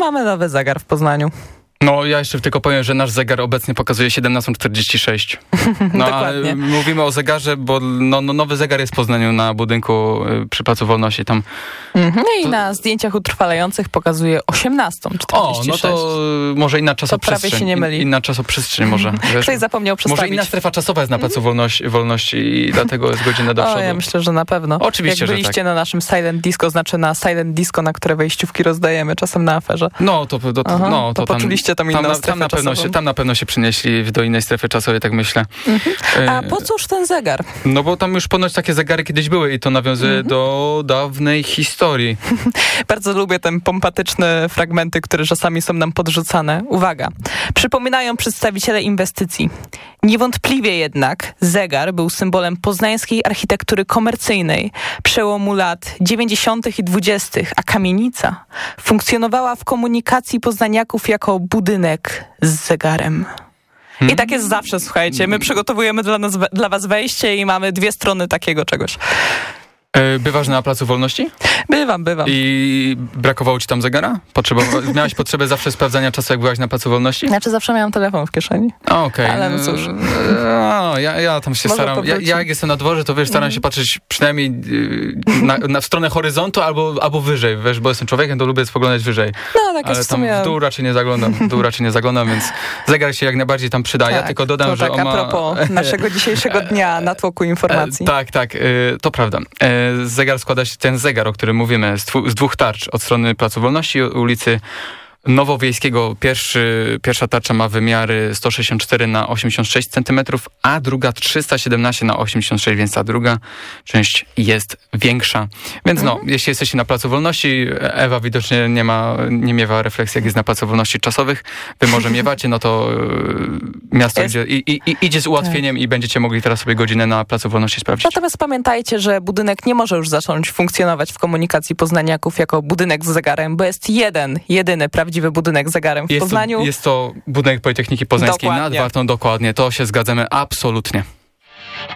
mamy nowy zegar w Poznaniu. No, ja jeszcze tylko powiem, że nasz zegar obecnie pokazuje 17:46. No, ale mówimy o zegarze, bo nowy zegar jest w Poznaniu na budynku przy Placu Wolności. Tam. I na zdjęciach utrwalających pokazuje 18:46. O, no to może inna czasoprzestrzeń. To prawie się nie myli. Inna czasoprzestrzeń może. Ktoś zapomniał przestawić. Może inna strefa czasowa jest na Placu Wolności i dlatego jest godzina do przodu. Ja myślę, że na pewno. Oczywiście, jak byliście że tak. na naszym Silent Disco, znaczy na Silent Disco, na które wejściówki rozdajemy czasem na aferze. No, to poczuliście tam inną strefę czasową. Tam na pewno się przenieśli do innej strefy czasowej, tak myślę. A po cóż ten zegar? No bo tam już ponoć takie zegary kiedyś były i to nawiązuje do dawnej historii. Bardzo lubię te pompatyczne fragmenty, które czasami są nam podrzucane. Uwaga. Przypominają przedstawiciele inwestycji. Niewątpliwie jednak zegar był symbolem poznańskiej architektury komercyjnej przełomu lat 90. i 20., a kamienica funkcjonowała w komunikacji poznaniaków jako budynek z zegarem. I tak jest zawsze, słuchajcie. My przygotowujemy dla was wejście i mamy 2 strony takiego czegoś. Bywasz na Placu Wolności? Bywam. I brakowało ci tam zegara? Miałaś potrzebę zawsze sprawdzania czasu, jak byłaś na Placu Wolności? Znaczy zawsze miałam telefon w kieszeni. Okej. Ale no cóż. Ja tam się staram. Ja jak jestem na dworze, to staram się patrzeć przynajmniej w stronę horyzontu albo wyżej, wiesz, bo jestem człowiekiem, to lubię spoglądać wyżej. No, tak ale jest w tam sumie. w dół raczej nie zaglądam, więc zegar się jak najbardziej tam przyda. Ja tylko dodam, że a propos naszego dzisiejszego dnia natłoku informacji. Tak, to prawda. Zegar składa się, ten zegar, o którym mówimy, z 2 tarcz od strony Placu Wolności, ulicy Nowowiejskiego. Pierwsza tarcza ma wymiary 164 na 86 cm, a druga 317 na 86, więc ta druga część jest większa. Więc jeśli jesteście na Placu Wolności, Ewa widocznie nie miewa refleksji, jak jest na Placu Wolności czasowych, wy może miewacie, no to miasto idzie z ułatwieniem i będziecie mogli teraz sobie godzinę na Placu Wolności sprawdzić. Natomiast pamiętajcie, że budynek nie może już zacząć funkcjonować w komunikacji poznaniaków jako budynek z zegarem, bo jest jedyny prawdziwy budynek z zegarem w Poznaniu. Jest to budynek Politechniki Poznańskiej nad Wartą, dokładnie. To się zgadzamy absolutnie.